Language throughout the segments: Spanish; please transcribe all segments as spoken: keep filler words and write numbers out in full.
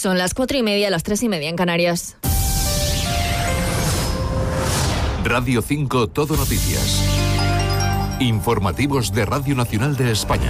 Son las cuatro y media, las tres y media en Canarias. Radio cinco Todo Noticias. Informativos de Radio Nacional de España.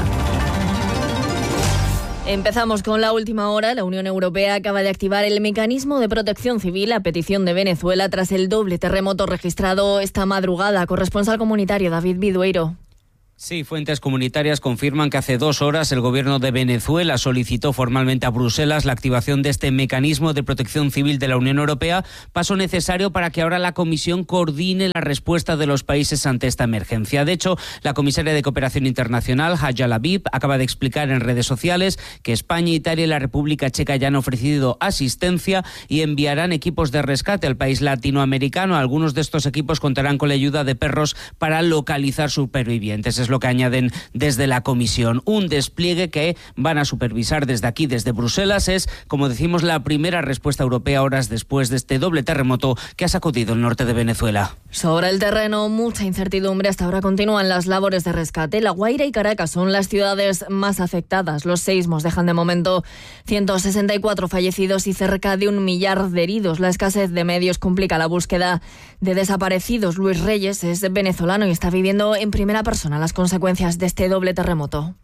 Empezamos con la última hora. La Unión Europea acaba de activar el mecanismo de protección civil a petición de Venezuela tras el doble terremoto registrado esta madrugada. Corresponsal comunitario David Vidueiro. Sí, fuentes comunitarias confirman que hace dos horas el gobierno de Venezuela solicitó formalmente a Bruselas la activación de este mecanismo de protección civil de la Unión Europea, paso necesario para que ahora la Comisión coordine la respuesta de los países ante esta emergencia. De hecho, la comisaria de Cooperación Internacional, Haja Labib, acaba de explicar en redes sociales que España, Italia y la República Checa ya han ofrecido asistencia y enviarán equipos de rescate al país latinoamericano. Algunos de estos equipos contarán con la ayuda de perros para localizar supervivientes. Es lo que añaden desde la Comisión. Un despliegue que van a supervisar desde aquí, desde Bruselas. Es, como decimos, la primera respuesta europea horas después de este doble terremoto que ha sacudido el norte de Venezuela. Sobre el terreno, mucha incertidumbre. Hasta ahora continúan las labores de rescate. La Guaira y Caracas son las ciudades más afectadas. Los seísmos dejan de momento ciento sesenta y cuatro fallecidos y cerca de un millar de heridos. La escasez de medios complica la búsqueda de desaparecidos. Luis Reyes es venezolano y está viviendo en primera persona las consecuencias de este doble terremoto.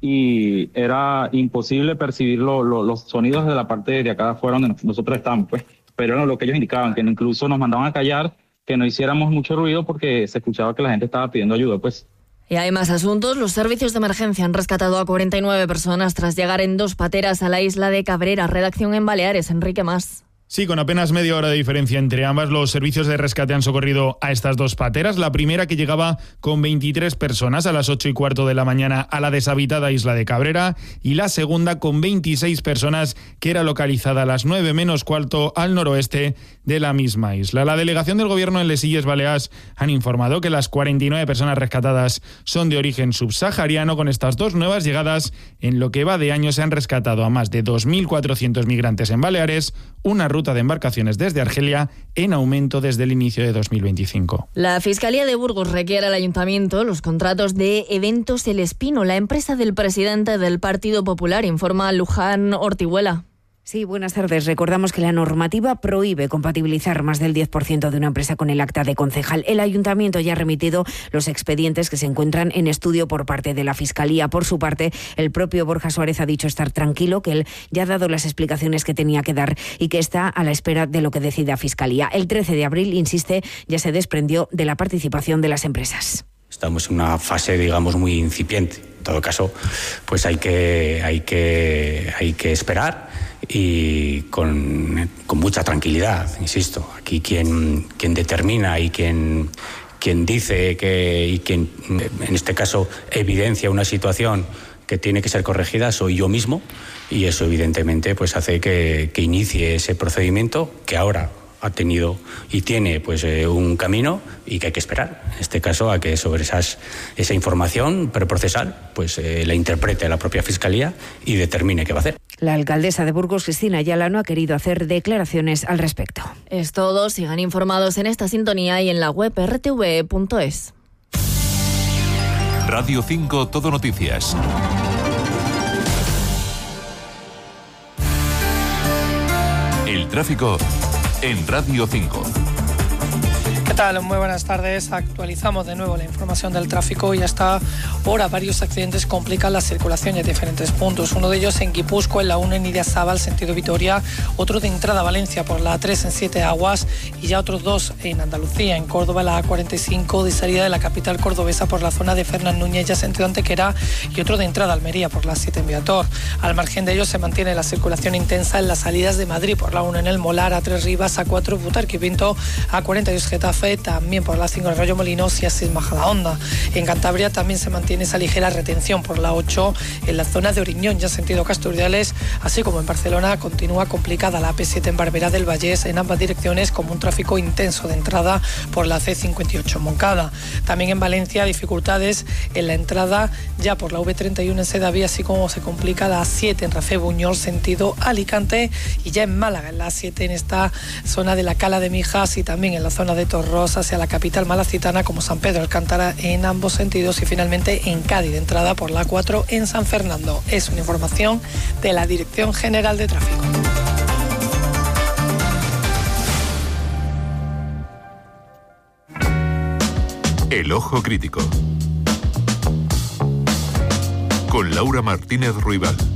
Y era imposible percibir lo, lo, los sonidos de la parte de acá afuera donde nosotros estábamos, pues. Pero era lo que ellos indicaban, que incluso nos mandaban a callar, que no hiciéramos mucho ruido porque se escuchaba que la gente estaba pidiendo ayuda, pues. Y hay más asuntos. Los servicios de emergencia han rescatado a cuarenta y nueve personas tras llegar en dos pateras a la isla de Cabrera. Redacción en Baleares, Enrique Mas. Sí, con apenas media hora de diferencia entre ambas, los servicios de rescate han socorrido a estas dos pateras. La primera, que llegaba con veintitrés personas a las ocho y cuarto de la mañana a la deshabitada isla de Cabrera, y la segunda con veintiséis personas, que era localizada a las nueve menos cuarto al noroeste de la misma isla. La delegación del gobierno en Les Illes Balears han informado que las cuarenta y nueve personas rescatadas son de origen subsahariano. Con estas dos nuevas llegadas, en lo que va de año se han rescatado a más de dos mil cuatrocientos migrantes en Baleares, una ruta de embarcaciones desde Argelia en aumento desde el inicio de dos mil veinticinco. La Fiscalía de Burgos requiere al Ayuntamiento los contratos de Eventos El Espino, la empresa del presidente del Partido Popular, informa Luján Ortiguela. Sí, buenas tardes. Recordamos que la normativa prohíbe compatibilizar más del diez por ciento de una empresa con el acta de concejal. El Ayuntamiento ya ha remitido los expedientes que se encuentran en estudio por parte de la Fiscalía. Por su parte, el propio Borja Suárez ha dicho estar tranquilo, que él ya ha dado las explicaciones que tenía que dar y que está a la espera de lo que decida Fiscalía. El trece de abril, insiste, ya se desprendió de la participación de las empresas. Estamos en una fase, digamos, muy incipiente. En todo caso, pues hay que, hay que, hay que esperar y con, con mucha tranquilidad, insisto. Aquí quien, quien determina y quien, quien dice que, y quien, en este caso, evidencia una situación que tiene que ser corregida soy yo mismo, y eso evidentemente pues hace que, que inicie ese procedimiento que ahora ha tenido y tiene pues eh, un camino y que hay que esperar, en este caso, a que sobre esas, esa información preprocesal pues eh, la interprete la propia Fiscalía y determine qué va a hacer. La alcaldesa de Burgos, Cristina Ayala, no ha querido hacer declaraciones al respecto. Es todo. Sigan informados en esta sintonía y en la web erre te ve punto es. Radio cinco Todo Noticias. El tráfico en Radio cinco. ¿Qué tal? Muy buenas tardes. Actualizamos de nuevo la información del tráfico y hasta ahora varios accidentes complican la circulación en diferentes puntos. Uno de ellos en Guipúzcoa, en la uno en Idiazábal, sentido Vitoria, otro de entrada a Valencia por la A tres en Siete Aguas y ya otros dos en Andalucía, en Córdoba, la A cuarenta y cinco de salida de la capital cordobesa por la zona de Fernán Núñez, ya sentido Antequera, y otro de entrada a Almería por la siete en Viator. Al margen de ellos se mantiene la circulación intensa en las salidas de Madrid por la uno en El Molar, A tres Rivas, A cuatro Butarque y Pinto, A cuarenta y dos Getafe, también por la cinco en Rayo Molinos y a seis Majadahonda. En Cantabria también se mantiene esa ligera retención por la ocho en la zona de Oriñón, ya sentido Casturdiales, así como en Barcelona continúa complicada la A P siete en Barberá del Vallés en ambas direcciones, como un tráfico intenso de entrada por la C cincuenta y ocho en Moncada. También en Valencia dificultades en la entrada ya por la V treinta y uno en Sedaví, así como se complica la A siete en Rafé Buñol sentido Alicante, y ya en Málaga en la A siete en esta zona de la Cala de Mijas y también en la zona de Torros hacia la capital malacitana como San Pedro Alcántara en ambos sentidos, y finalmente en Cádiz de entrada por la A cuatro en San Fernando. Es una información de la Dirección General de Tráfico. El Ojo Crítico. Con Laura Martínez Ruibal.